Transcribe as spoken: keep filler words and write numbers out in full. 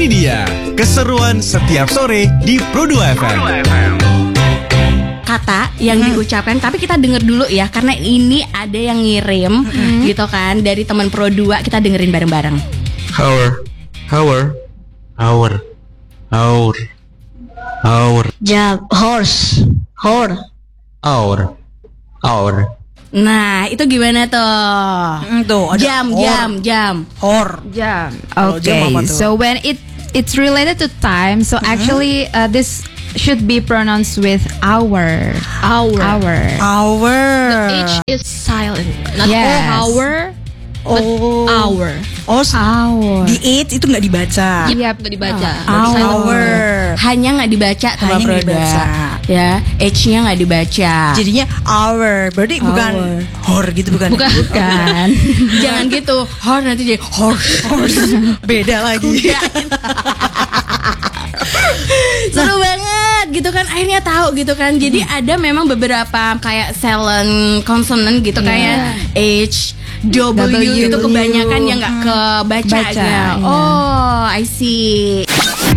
Ini dia keseruan setiap sore di Pro dua F M. Kata yang hmm. diucapkan, tapi kita denger dulu ya, karena ini ada yang ngirim hmm. gitu kan dari teman Pro dua, kita dengerin bareng-bareng. Hour, hour, hour, hour, hour. Jam, horse, horse. Hour, hour. Nah, itu gimana tuh? Mm, tuh ada jam, hor. jam, jam, Hor. Jam. Kalau jam Okay. apa tuh? So when it it's related to time, so Mm-hmm. actually uh, this should be pronounced with hour. hour. Hour. Hour. H is silent, not Yes. hour, but Oh. hour. Oh, s- Hour. di H itu nggak dibaca. Yep. Nggak dibaca. Hour. Hour. Hanya nggak dibaca sama Hanya nggak Pro dua. dibaca. Ya, H-nya nggak dibaca. Jadinya hour. Berarti bukan hor gitu, bukan? Bukan. Kan? Jangan gitu. Hor nanti jadi horse. Horse. Beda lagi. Seru banget gitu kan, akhirnya tahu gitu kan. Jadi ada memang beberapa kayak silent consonant gitu, kayak H, W, W. itu kebanyakan yang nggak kebaca. Baca, ya. iya. Oh, I see.